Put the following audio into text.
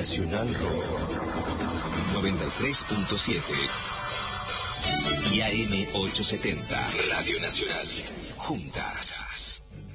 Nacional Rock 93.7 y AM 870. Radio Nacional. Juntas.